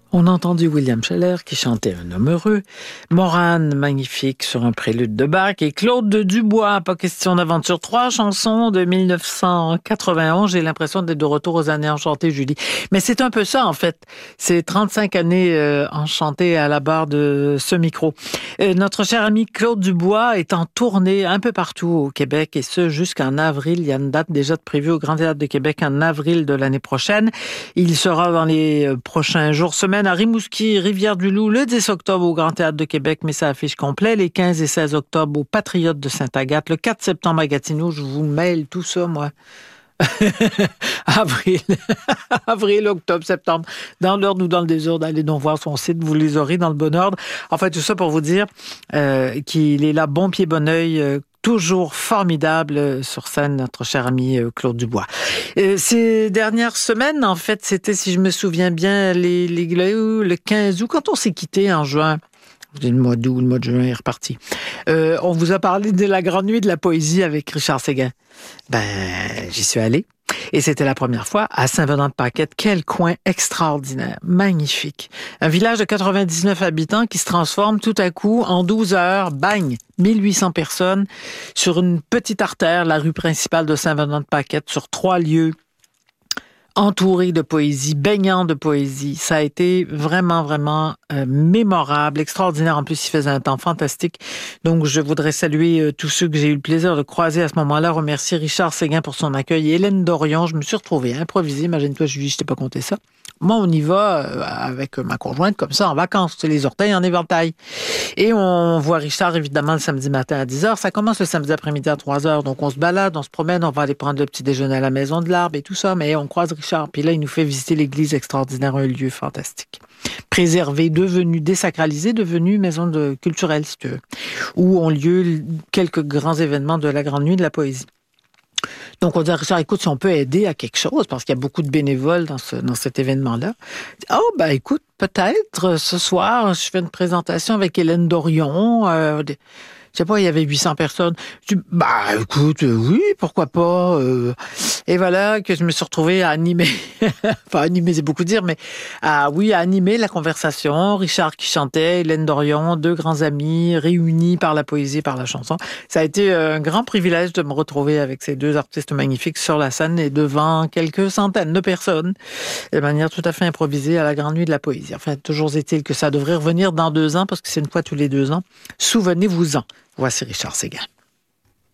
On a entendu William Scheller qui chantait Un homme heureux, Morane magnifique sur un prélude de Bach et Claude Dubois, pas question d'aventure. 3 chansons de 1991. J'ai l'impression d'être de retour aux années enchantées, Julie. Mais c'est un peu ça, en fait. C'est 35 années enchantées à la barre de ce micro. Notre cher ami Claude Dubois est en tournée un peu partout au Québec et ce jusqu'en avril. Il y a une date déjà prévue au Grand Théâtre de Québec en avril de l'année prochaine. Il sera dans les prochains jours, semaines à Rimouski, Rivière-du-Loup, le 10 octobre au Grand Théâtre de Québec, mais ça affiche complet, les 15 et 16 octobre au Patriote de Sainte-Agathe, le 4 septembre à Gatineau, je vous mêle tout ça, moi. Avril, octobre, septembre, dans l'ordre ou dans le désordre, allez donc voir son site, vous les aurez dans le bon ordre. En fait, tout ça pour vous dire qu'il est là, bon pied, bon oeil, toujours formidable sur scène, notre cher ami Claude Dubois. Ces dernières semaines, en fait, c'était, si je me souviens bien, le 15 août, quand on s'est quitté en juin. Le mois d'août, le mois de juin est reparti. On vous a parlé de la Grande Nuit de la Poésie avec Richard Séguin. J'y suis allé. Et c'était la première fois à Saint-Venant-de-Paquette. Quel coin extraordinaire, magnifique. Un village de 99 habitants qui se transforme tout à coup en 12 heures, bang, 1800 personnes sur une petite artère, la rue principale de Saint-Venant-de-Paquette, sur 3 lieux. Entouré de poésie, baignant de poésie. Ça a été vraiment, vraiment mémorable, extraordinaire. En plus, il faisait un temps fantastique. Donc, je voudrais saluer tous ceux que j'ai eu le plaisir de croiser à ce moment-là. Remercier Richard Séguin pour son accueil. Hélène Dorion, je me suis retrouvée improvisée. Imagine-toi, Julie, je t'ai pas compté ça. Moi, on y va avec ma conjointe comme ça, en vacances. C'est les orteils en éventail. Et on voit Richard, évidemment, le samedi matin à 10h. Ça commence le samedi après-midi à 3h. Donc, on se balade, on se promène, on va aller prendre le petit déjeuner à la Maison de l'Arbre et tout ça. Mais on croise Richard. Puis là, il nous fait visiter l'église extraordinaire, un lieu fantastique. Préservé, devenu désacralisé, devenu maison culturelle, si tu veux. Où ont lieu quelques grands événements de la Grande Nuit de la Poésie. Donc, on dit à Richard, écoute, si on peut aider à quelque chose, parce qu'il y a beaucoup de bénévoles dans cet événement-là. Écoute, peut-être, ce soir, je fais une présentation avec Hélène Dorion. Je sais pas, il y avait 800 personnes. Je dis, écoute, oui, pourquoi pas. Et voilà que je me suis retrouvée à animer. Enfin, animer, c'est beaucoup dire, mais à animer la conversation. Richard qui chantait, Hélène Dorion, 2 grands amis réunis par la poésie, par la chanson. Ça a été un grand privilège de me retrouver avec ces 2 artistes magnifiques sur la scène et devant quelques centaines de personnes, de manière tout à fait improvisée à la Grande Nuit de la Poésie. Enfin, toujours est-il que ça devrait revenir dans 2 ans, parce que c'est une fois tous les 2 ans. Souvenez-vous-en. Voici Richard Séguin.